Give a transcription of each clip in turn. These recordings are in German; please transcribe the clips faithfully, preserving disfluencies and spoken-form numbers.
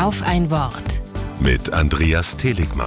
Auf ein Wort. Mit Andreas Teligmann.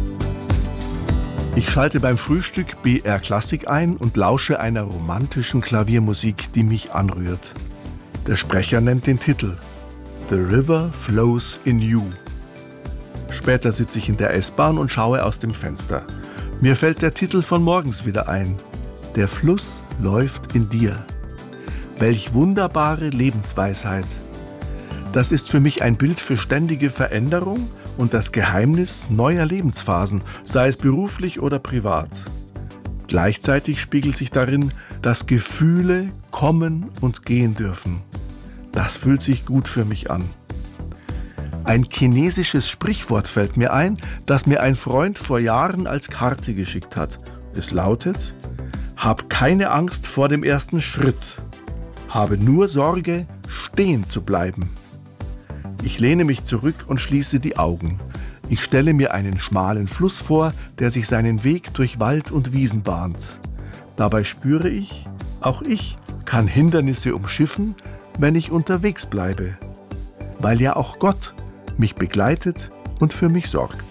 Ich schalte beim Frühstück B R Klassik ein und lausche einer romantischen Klaviermusik, die mich anrührt. Der Sprecher nennt den Titel The River Flows in You. Später sitze ich in der S-Bahn und schaue aus dem Fenster. Mir fällt der Titel von morgens wieder ein. Der Fluss läuft in dir. Welch wunderbare Lebensweisheit. Das ist für mich ein Bild für ständige Veränderung und das Geheimnis neuer Lebensphasen, sei es beruflich oder privat. Gleichzeitig spiegelt sich darin, dass Gefühle kommen und gehen dürfen. Das fühlt sich gut für mich an. Ein chinesisches Sprichwort fällt mir ein, das mir ein Freund vor Jahren als Karte geschickt hat. Es lautet: Hab keine Angst vor dem ersten Schritt. Habe nur Sorge, stehen zu bleiben. Ich lehne mich zurück und schließe die Augen. Ich stelle mir einen schmalen Fluss vor, der sich seinen Weg durch Wald und Wiesen bahnt. Dabei spüre ich, auch ich kann Hindernisse umschiffen, wenn ich unterwegs bleibe. Weil ja auch Gott mich begleitet und für mich sorgt.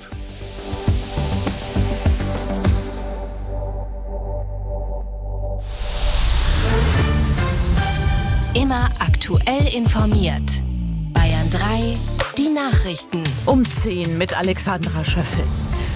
Immer aktuell informiert. Bayern drei, die Nachrichten. Um zehn mit Alexandra Schöffel.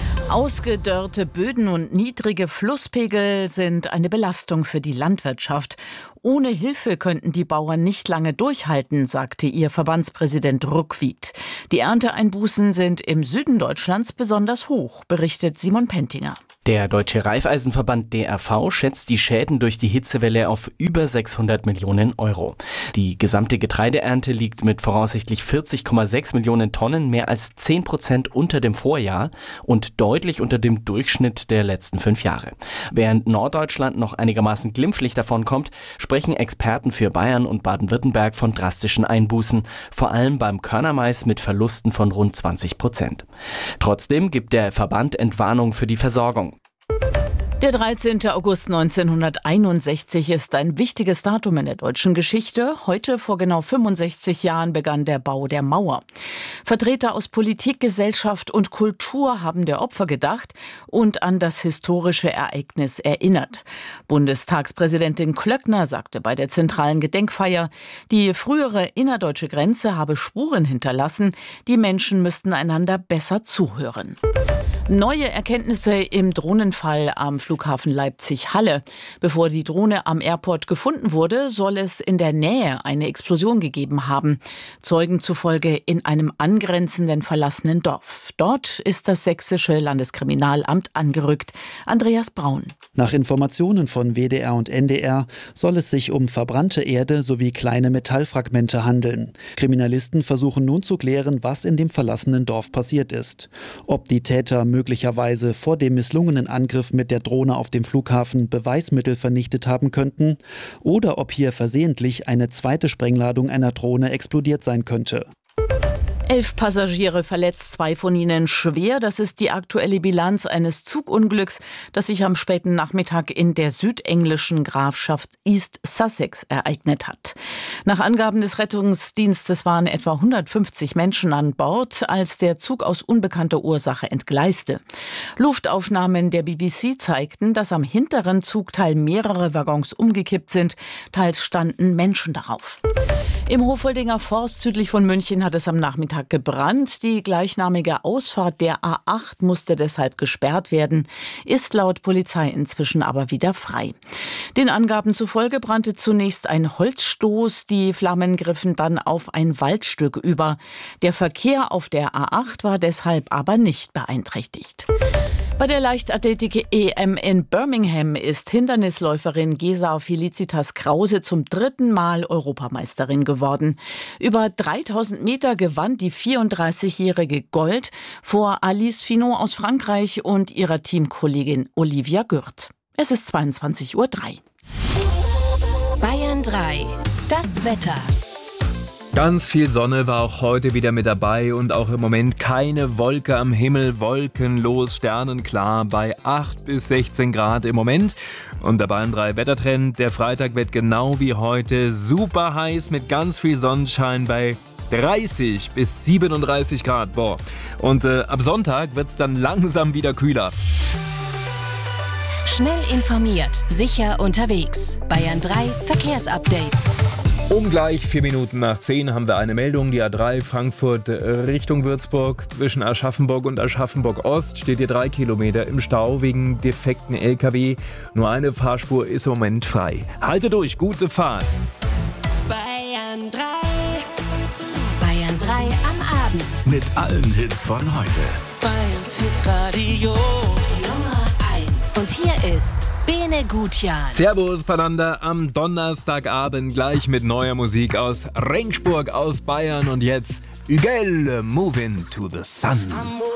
Ausgedörrte Böden und niedrige Flusspegel sind eine Belastung für die Landwirtschaft. Ohne Hilfe könnten die Bauern nicht lange durchhalten, sagte ihr Verbandspräsident Ruckwied. Die Ernteeinbußen sind im Süden Deutschlands besonders hoch, berichtet Simon Pentinger. Der Deutsche Raiffeisenverband D R V schätzt die Schäden durch die Hitzewelle auf über sechshundert Millionen Euro. Die gesamte Getreideernte liegt mit voraussichtlich vierzig Komma sechs Millionen Tonnen mehr als zehn Prozent unter dem Vorjahr und deutlich unter dem Durchschnitt der letzten fünf Jahre. Während Norddeutschland noch einigermaßen glimpflich davonkommt, sprechen Experten für Bayern und Baden-Württemberg von drastischen Einbußen, vor allem beim Körnermais mit Verlusten von rund zwanzig Prozent. Trotzdem gibt der Verband Entwarnung für die Versorgung. Der dreizehnte August neunzehnhunderteinundsechzig ist ein wichtiges Datum in der deutschen Geschichte. Heute vor genau fünfundsechzig Jahren begann der Bau der Mauer. Vertreter aus Politik, Gesellschaft und Kultur haben der Opfer gedacht und an das historische Ereignis erinnert. Bundestagspräsidentin Klöckner sagte bei der zentralen Gedenkfeier, die frühere innerdeutsche Grenze habe Spuren hinterlassen, die Menschen müssten einander besser zuhören. Neue Erkenntnisse im Drohnenfall am Flughafen Leipzig-Halle. Bevor die Drohne am Airport gefunden wurde, soll es in der Nähe eine Explosion gegeben haben. Zeugen zufolge in einem angrenzenden verlassenen Dorf. Dort ist das sächsische Landeskriminalamt angerückt. Andreas Braun. Nach Informationen von W D R und N D R soll es sich um verbrannte Erde sowie kleine Metallfragmente handeln. Kriminalisten versuchen nun zu klären, was in dem verlassenen Dorf passiert ist. Ob die Täter möglicherweise vor dem misslungenen Angriff mit der Drohne auf dem Flughafen Beweismittel vernichtet haben könnten oder ob hier versehentlich eine zweite Sprengladung einer Drohne explodiert sein könnte. Elf Passagiere verletzt, zwei von ihnen schwer. Das ist die aktuelle Bilanz eines Zugunglücks, das sich am späten Nachmittag in der südenglischen Grafschaft East Sussex ereignet hat. Nach Angaben des Rettungsdienstes waren etwa hundertfünfzig Menschen an Bord, als der Zug aus unbekannter Ursache entgleiste. Luftaufnahmen der B B C zeigten, dass am hinteren Zugteil mehrere Waggons umgekippt sind. Teils standen Menschen darauf. Im Hofoldinger Forst südlich von München hat es am Nachmittag gebrannt. Die gleichnamige Ausfahrt der A acht musste deshalb gesperrt werden, ist laut Polizei inzwischen aber wieder frei. Den Angaben zufolge brannte zunächst ein Holzstoß, die Flammen griffen dann auf ein Waldstück über. Der Verkehr auf der A acht war deshalb aber nicht beeinträchtigt. Bei der Leichtathletik-E M in Birmingham ist Hindernisläuferin Gesa Felicitas Krause zum dritten Mal Europameisterin geworden. Über dreitausend Meter gewann die vierunddreißigjährige Gold vor Alice Finot aus Frankreich und ihrer Teamkollegin Olivia Gürt. Es ist zweiundzwanzig Uhr drei. Bayern drei, das Wetter. Ganz viel Sonne war auch heute wieder mit dabei und auch im Moment keine Wolke am Himmel, wolkenlos, sternenklar bei acht bis sechzehn Grad im Moment. Und der Bayern drei Wettertrend, der Freitag wird genau wie heute super heiß mit ganz viel Sonnenschein bei dreißig bis siebenunddreißig Grad. Boah. Und äh, ab Sonntag wird es dann langsam wieder kühler. Schnell informiert, sicher unterwegs. Bayern drei Verkehrsupdate. Um gleich vier Minuten nach zehn haben wir eine Meldung. Die A drei Frankfurt Richtung Würzburg. Zwischen Aschaffenburg und Aschaffenburg-Ost steht ihr drei Kilometer im Stau wegen defekten L K W. Nur eine Fahrspur ist im Moment frei. Halte durch, gute Fahrt. Bayern drei. Bayern drei am Abend. Mit allen Hits von heute. Bayerns Hitradio. Nummer eins. Und hier ist Bene Gutjahr. Servus Panander am Donnerstagabend gleich mit neuer Musik aus Regensburg, aus Bayern und jetzt Hügel, Moving to the Sun.